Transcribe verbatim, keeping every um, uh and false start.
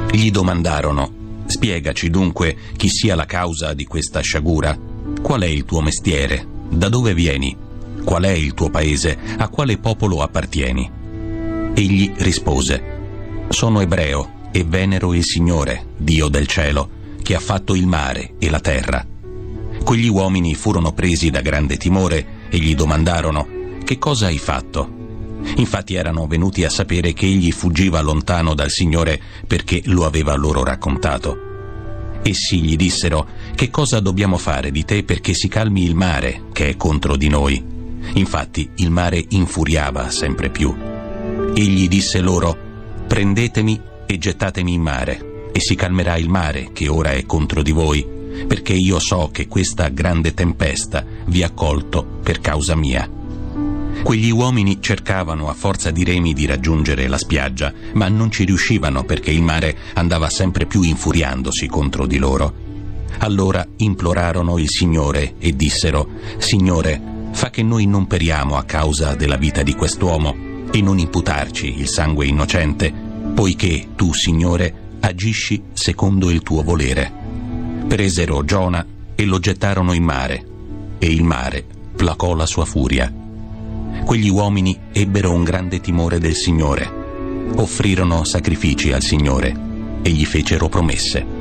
Gli domandarono: spiegaci dunque chi sia la causa di questa sciagura. Qual è il tuo mestiere? Da dove vieni? Qual è il tuo paese? A quale popolo appartieni? Egli rispose: sono ebreo e venero il Signore, Dio del cielo, che ha fatto il mare e la terra. Quegli uomini furono presi da grande timore e gli domandarono: che cosa hai fatto? Infatti erano venuti a sapere che egli fuggiva lontano dal Signore perché lo aveva loro raccontato. Essi gli dissero: che cosa dobbiamo fare di te perché si calmi il mare che è contro di noi? Infatti il mare infuriava sempre più. Egli disse loro: prendetemi e gettatemi in mare, e si calmerà il mare che ora è contro di voi, perché io so che questa grande tempesta vi ha colto per causa mia. Quegli uomini cercavano a forza di remi di raggiungere la spiaggia, ma non ci riuscivano perché il mare andava sempre più infuriandosi contro di loro. Allora implorarono il Signore e dissero: Signore, fa che noi non periamo a causa della vita di quest'uomo e non imputarci il sangue innocente, poiché tu, Signore, agisci secondo il tuo volere. Presero Giona e lo gettarono in mare, e il mare placò la sua furia. Quegli uomini ebbero un grande timore del Signore, offrirono sacrifici al Signore e gli fecero promesse.